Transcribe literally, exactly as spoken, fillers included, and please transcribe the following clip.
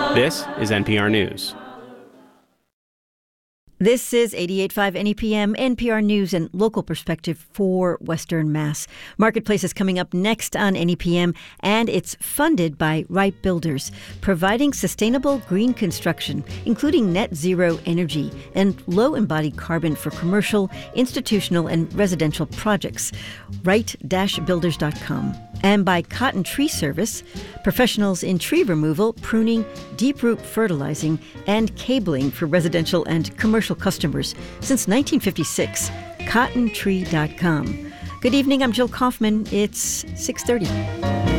This is N P R News. This is eighty-eight point five N E P M, N P R News and local perspective for Western Mass. Marketplace is coming up next on N E P M, and it's funded by Wright Builders, providing sustainable green construction, including net zero energy and low embodied carbon for commercial, institutional, and residential projects. Wright Builders dot com. And by Cotton Tree Service, professionals in tree removal, pruning, deep root fertilizing, and cabling for residential and commercial customers since nineteen fifty-six. Cotton Tree dot com. Good evening, I'm Jill Kaufman. It's six thirty.